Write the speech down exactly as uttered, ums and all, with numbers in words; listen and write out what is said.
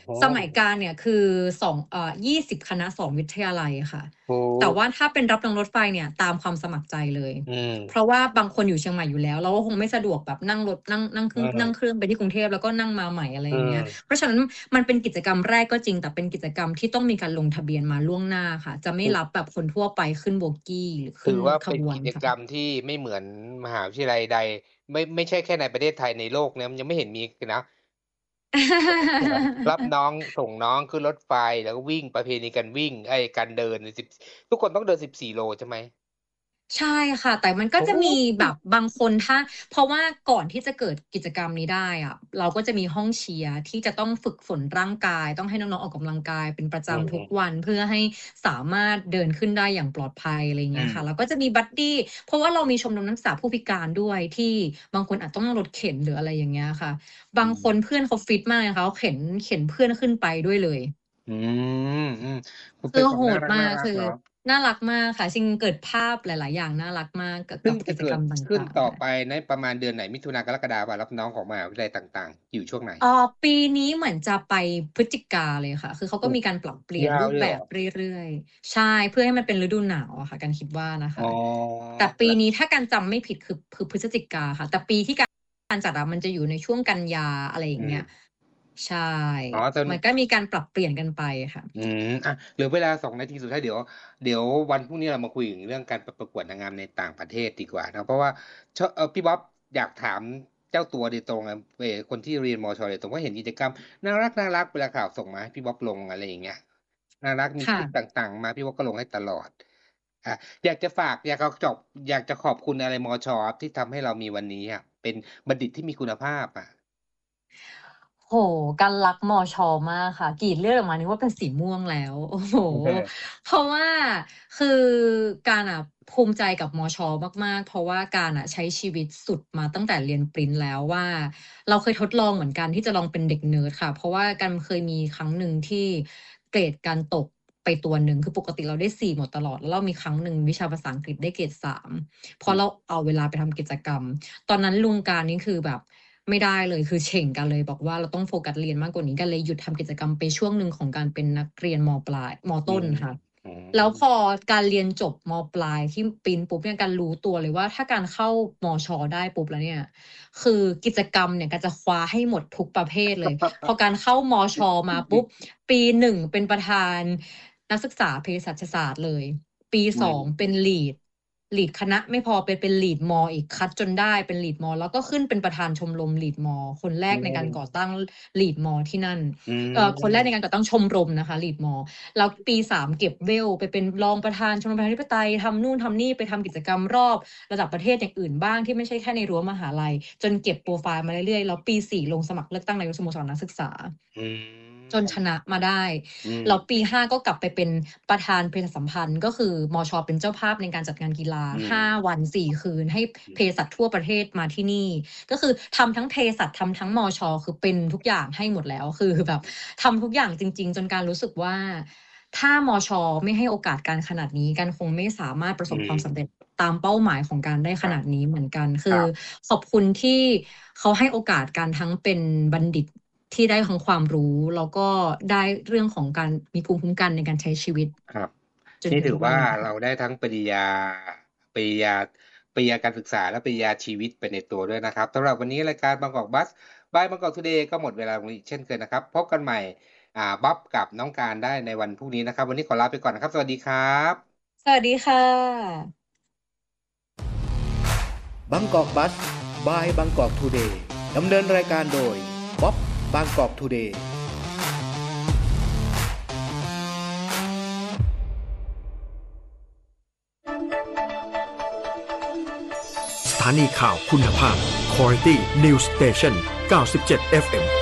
โอ้สมัยกาลเนี่ยคือสองเอ่อยี่สิบคณะสองวิทยาลัยค่ะโอ้แต่ว่าถ้าเป็นรับนั่งรถไฟเนี่ยตามความสมัครใจเลยอืมเพราะว่าบางคนอยู่เชียงใหม่อยู่แล้วเราก็คงไม่สะดวกแบบนั่งรถนั่งนั่งเคอืรื่องนั่งเคมรื่องไปที่กรุงเทพแล้วก็นั่งมาใหม่อะไรอือย่างเงี้ยมเพราะฉะนั้นมันเป็นกิจกรรมแรกก็จริงแต่เป็นกิจกรรมที่ต้องมีการลงทะเบียนมาล่วงหน้าค่ะจะไม่ถือรับแบบคนทั่วไปขึ้นโบกี้หรือขึ้นถือว่าขบวนเป็นกิจกรรมค่ะที่ไม่เหมือนมหาวิทยาลัยใดไม่ไม่ใช่แค่ในประเทศไทยในโลกนะมันยังไม่เห็นมีนะ รับน้องส่งน้องขึ้นรถไฟแล้วก็วิ่งประเพณีการวิ่งเอ๊ยการเดินสิบทุกคนต้องเดินสิบสี่โลใช่ไหมใช่ค่ะแต่มันก็โอ้จะมีแบบบางคนถ้าเพราะว่าก่อนที่จะเกิดกิจกรรมนี้ได้อะเราก็จะมีห้องเชียร์ที่จะต้องฝึกฝนร่างกายต้องให้น้องๆออกกำลังกายเป็นประอืจำทุกมวันเพื่อให้สามารถเดินขึ้นได้อย่างปลอดภัยอะไรอย่างอืมเงี้ยค่ะแล้วก็จะมีบัดดีเพราะว่าเรามีชมรมนักศึกษาผู้พิการด้วยที่บางคนอาจต้องนั่งรถเข็นหรืออะไรอย่างเงี้ยค่ะอืบางคนมเพื่อนเขาฟิตมากนะคะเขาเข็นเข็นเพื่อนขึ้นไปด้วยเลยอืมอืมมันคือโหเป็นความน่าดมากคือรักๆเหรอน่ารักมากค่ะจริงเกิดภาพหลายๆอย่างน่ารักมากกับซึ่กับงจะเกิดกิจกรรมตขึ้น่างๆค่ะต่อไปในประมาณเดือนไหนมิถุนากรกฎาเปล่ารับน้องของมหาวิทยาลัยต่างๆอยู่ช่วงไหนเอ่อปีนี้เหมือนจะไปพฤศจิกาเลยค่ะคือเขาก็โอ้มีการปรับเปลี่ยนยาวรูปแบบเลยเหรอเรื่อยๆใช่เพื่อให้มันเป็นฤดูหนาวอะค่ะกันคิดว่านะอ๋อคะแต่ปีแล้วนี้ถ้ากันจำไม่ผิดคือคือพฤศจิกาค่ะแต่ปีที่การจัดอะมันจะอยู่ในช่วงกันยาอะไรอย่างอืมเงี้ยใช่อ๋อตอนมันก็มีการปรับเปลี่ยนกันไปค่ะอืมอะเหลือเวลาสองนาทีสุดท้ายเดี๋ยวเดี๋ยววันพรุ่งนี้เรามาคุยถึงเรื่องการไปประกวดนางงามในต่างประเทศดีกว่าเนาะเพราะว่าชเอ่อพี่บ๊อบอยากถามเจ้าตัวโดยตรงอะเอ่อคนที่เรียนมชโดยตรงว่าเห็นกิจกรรมน่ารักๆเวลาข่าวส่งมาให้พี่บ๊อบลงอะไรอย่างเงี้ยน่ารักมีคค่ะลิปต่างๆมาพี่บ๊อบก็ลงให้ตลอด อะอยากจะฝากอยากจะจบอยากจะขอบคุณอะไรมชครับที่ทำให้เรามีวันนี้อะเป็นบัณฑิตที่มีคุณภาพอะโอ้โฮกันรักมชมากค่ะกรีดเลือดออกมานึกว่าเป็นสีม่วงแล้วโอ้โฮเออเพราะว่าคือการอะภูมิใจกับมชมากๆเพราะว่าการอะใช้ชีวิตสุดมาตั้งแต่เรียนปริญแล้วว่าเราเคยทดลองเหมือนกันที่จะลองเป็นเด็กเนิร์ดค่ะเพราะว่ากันเคยมีครั้งหนึ่งที่เกรดการตกไปตัวหนึ่งคือปกติเราได้สี่หมดตลอดแล้วเรามีครั้งหนึ่งวิชาภาษาอังกฤษได้เกรดสามเพอืราะเรามเอาเวลาไปทำกิจกรรม ตอนนั้นลุงการนี่คือแบบไม่ได้เลยคือเฉ่งกันเลยบอกว่าเราต้องโฟกัสเรียนมากกว่านี้กันเลยหยุดทำกิจกรรมไปช่วงหนึ่งของการเป็นนักเรียนมปลายมอืต้นมค่ะอืแล้วพอมการเรียนจบมปลายที่ปีนปุ๊บเนี่ยการรู้ตัวเลยว่าถ้าการเข้ามชได้ปุ๊บแล้วเนี่ยคือกิจกรรมเนี่ยการจะคว้าให้หมดทุกประเภทเลยพอการเข้ามชมาปุ๊บปีหนึ่งเป็นประธานนักศึกษาเภสัชศาสตร์เลยปีอืมสองเป็น lead lead คณะไม่พอไปเป็น lead มอีกคัดจนได้เป็น lead มแล้วก็ขึ้นเป็นประธานชมรม lead มคนแรอืกในการก่อมตั้ง lead มที่นั่นอืเอ่อคนแรกในการมก่อตั้งชมรมนะคะ lead มแล้วปีสามเก็บเวลไปเป็นรองประธานชมรมประชาธิปไตยทำนู่นทำนี่ไปทำกิจกรรมรอบระดับประเทศอย่างอื่นบ้างที่ไม่ใช่แค่ในรั้วมหาลัยจนเก็บโพรไฟล์มาเรื่อยๆแล้วปีสี่ลงสมัครเลือกตั้งนายกสโมสรนักศึกษาอืจนชมนะมาได้อืมแล้วปีห้าก็กลับไปเป็นประธานเภสัชสัมพันธ์ก็คือมชเป็นเจ้าภาพในการจัดงานกีฬาอืมห้าวันสี่คืนให้เภสัชทั่วประเทศมาที่นี่ก็คือทำทั้งเภสัชทำทั้งมชคือเป็นทุกอย่างให้หมดแล้วคือแบบทำทุกอย่างจริงๆจนการรู้สึกว่าถ้ามชไม่ให้โอกาสกันขนาดนี้กันคงไม่สามารถประสอืบความสำเร็จมตามเป้าหมายของการได้ครับขนาดนี้เหมือนกันคือครับขอบคุณที่เขาให้โอกาสกันทั้งเป็นบัณฑิต ที่ได้ทั้งความรู้แล้วก็ได้เรื่องของการมีภูมิคุ้มกันในการใช้ชีวิตครับจนถึงนี่ถือว่าทุกวันนี้เราได้ทั้งปริญญาปริญญาปริญญาการศึกษาและปริญญาชีวิตไปในตัวด้วยนะครับสำหรับวันนี้รายการบางกอกบัสบายบางกอกทูเดย์ก็หมดเวลาลงอีกเช่นเคยนะครับพบกันใหม่อ่าบ๊อบกับน้องการได้ในวันพรุ่งนี้นะครับวันนี้ขอลาไปก่อนนะครับสวัสดีครับสวัสดีค่ะบางกอกบัสบายบางกอกทูเดย์ดำเนินรายการโดยบ๊อบบางกอกทูเดย์สถานีข่าวคุณภาพ Quality News Station เก้าสิบเจ็ด เอฟ เอ็ม